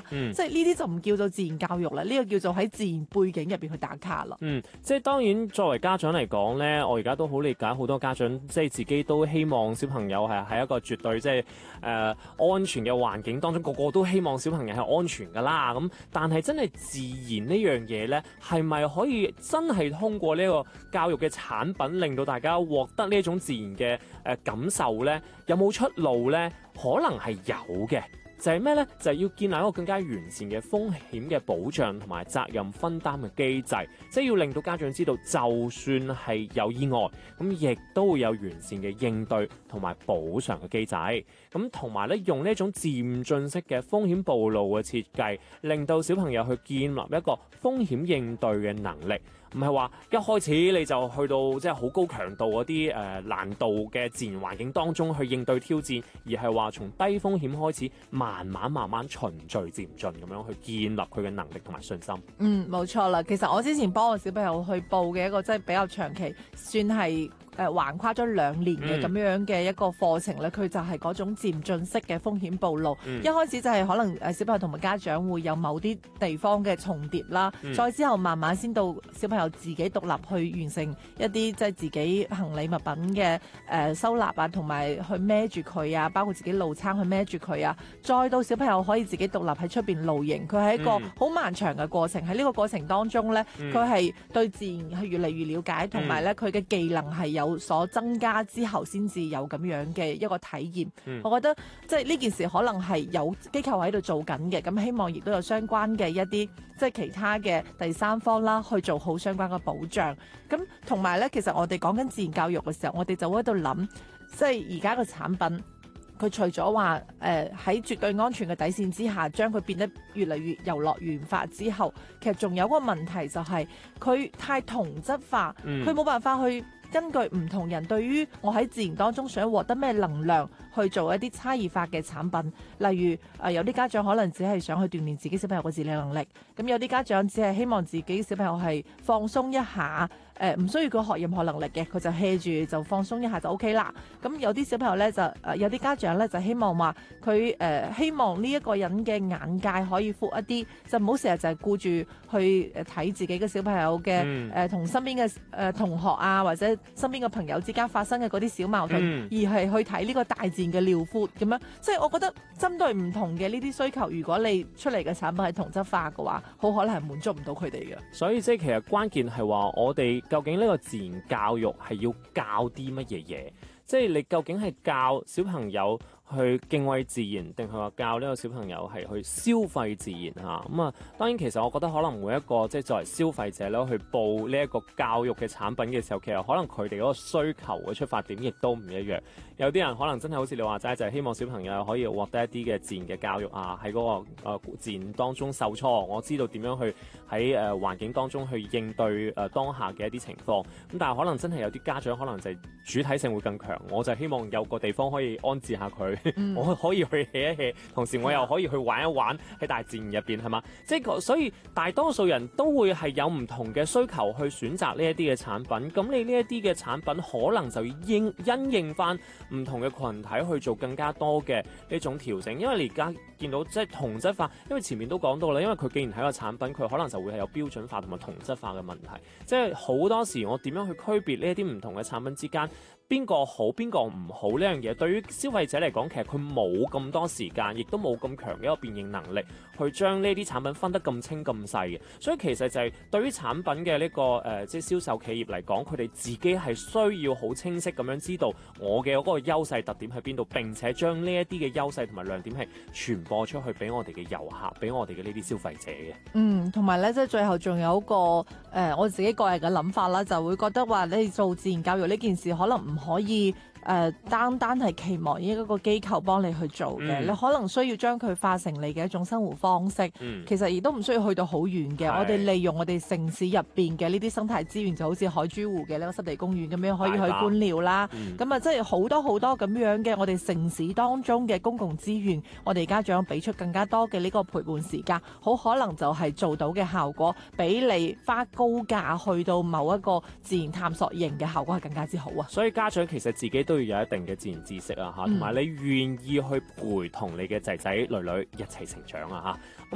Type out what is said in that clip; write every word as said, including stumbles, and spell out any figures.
嗯、 即係呢啲就唔叫做自然教育啦，呢、這個叫做喺自然背景入邊去打卡啦。 嗯，即係當然作為家長嚟講咧，我而家都好理解好多家長，即係自己都希望小朋友係喺一個絕對即係誒、呃、安全嘅環境當中，個個都希望小朋友係安全噶啦。咁但係真係自然呢樣嘢咧，係咪可以真係通過呢個教育嘅產品，令到大家獲得呢一種自然嘅誒、呃、感受咧？有冇出路咧？可能係有嘅。就係咩呢？就係、是、要建立一個更加完善嘅風險嘅保障同埋責任分擔嘅機制，即係要令到家長知道，就算係有意外，咁亦都會有完善嘅應對同埋補償嘅機制。咁同埋咧，用呢一種漸進式嘅風險暴露嘅設計，令到小朋友去建立一個風險應對嘅能力。唔係話一開始你就去到即係好高強度嗰啲誒難度嘅自然環境當中去應對挑戰，而係話從低風險開始，慢慢慢慢循序漸進咁樣去建立佢嘅能力同埋信心。 嗯，冇錯啦。其實我之前幫我小朋友去報嘅一個即係比較長期，算係誒橫跨咗兩年嘅咁樣嘅一個課程咧，佢、嗯、就係嗰種漸進式嘅風險暴露。嗯、一開始就係可能誒小朋友同埋家長會有某啲地方嘅重疊啦，嗯、再之後慢慢先到小朋友自己獨立去完成一啲即係自己行李物品嘅誒、呃、收納啊，同埋去孭住佢啊，包括自己露餐去孭住佢啊，再到小朋友可以自己獨立喺出邊露營，佢係一個好漫長嘅過程。喺呢、嗯、個過程當中咧，佢係、嗯、對自然係越嚟越了解，同埋咧佢嘅技能係有有所增加之後先至有咁樣嘅一個體驗。嗯、我覺得即係呢件事可能係有機構喺度做緊嘅，咁希望亦都有相關嘅一啲即係其他嘅第三方啦，去做好相關嘅保障。咁同埋咧，其實我哋講緊自然教育嘅時候，我哋就會喺度諗，即係而家嘅產品，佢除咗話誒喺絕對安全嘅底線之下，將佢變得越嚟越遊樂園化之後，其實仲有個問題就係佢太同質化，佢冇、嗯、辦法去根據唔同人對於我喺自然當中想獲得咩能量去做一啲差異化嘅產品。例如誒、呃、有啲家長可能只係想去鍛鍊自己小朋友嘅自理能力，咁有啲家長只係希望自己小朋友係放鬆一下，誒、呃、唔需要佢學任何能力嘅，佢就 hea 住就放鬆一下就 OK 啦。咁有啲小朋友咧就誒、呃、有啲家長咧就希望話佢誒希望呢一個人嘅眼界可以闊一啲，就唔好成日就係顧住去誒睇自己嘅小朋友嘅誒同身邊嘅誒、呃、同學啊，或者身邊嘅朋友之間發生嘅嗰啲小矛盾，嗯、而係去睇呢個大自然嘅遼闊咁樣。即係我覺得針對唔同嘅呢啲需求，如果你出嚟嘅產品係同質化嘅話，好可能係滿足唔到佢哋嘅。 所以即係其實關鍵係話，我哋究竟呢個自然教育係要教啲乜嘢嘢？即係你究竟係教小朋友去敬畏自然，定係話教呢個小朋友係去消費自然嚇？咁啊，當然其實我覺得可能每一個即係作為消費者咧，去報呢一個教育嘅產品嘅時候，其實可能佢哋嗰個需求嘅出發點亦都唔一樣。有啲人可能真係好似你話齋，就係、是、希望小朋友可以獲得一啲嘅自然嘅教育啊，喺嗰、那個、呃、自然當中受挫，我知道點樣去喺誒、呃、環境當中去應對誒、呃、當下嘅一啲情況。咁但係可能真係有啲家長可能就係主體性會更強，我就希望有個地方可以安置下佢。嗯、我可以去 hea 一 hea， 同時我又可以去玩一玩喺大自然入邊，係嘛？即係所以大多數人都會係有唔同嘅需求去選擇呢一啲嘅產品。咁你呢一啲嘅產品可能就要應因應翻唔同嘅群體去做更加多嘅呢種調整。因為你而家見到即係同質化，因為前面都講到啦，因為佢既然係一個產品，佢可能就會係有標準化同埋同質化嘅問題。即係好多時我點樣去區別呢一啲唔同嘅產品之間，邊個好邊個唔好呢樣嘢，對於消費者嚟講，其實佢冇咁多時間，亦都冇咁強嘅一個辨認能力，去將呢啲產品分得咁清咁細嘅。所以其實就係對於產品嘅呢、這個誒、呃，即係銷售企業嚟講，佢哋自己係需要好清晰咁樣知道我嘅嗰個優勢特點喺邊度，並且將呢一啲嘅優勢同埋亮點係傳播出去俾我哋嘅遊客，俾我哋嘅呢啲消費者嘅。 嗯，同埋咧，即係最後仲有一個誒、呃，我自己個人嘅諗法啦，就會覺得話你做自然教育呢件事，可能唔可以誒、呃、單單係期望呢一個機構幫你去做嘅，嗯、你可能需要將佢化成你嘅一種生活方式。嗯、其實亦都唔需要去到好遠嘅，是我哋利用我哋城市入邊嘅呢啲生態資源，就好似海珠湖嘅呢個濕地公園咁樣，可以去觀鳥啦。咁啊、嗯，即係好多好多咁樣嘅我哋城市當中嘅公共資源，我哋家長俾出更加多嘅呢個陪伴時間，好可能就係做到嘅效果，比你花高價去到某一個自然探索型嘅效果係更加之好啊！ 所以家長其實自己都要有一定嘅自然知識啊，嚇，同埋你願意去陪同你嘅仔仔女女一齊成長啊，嚇。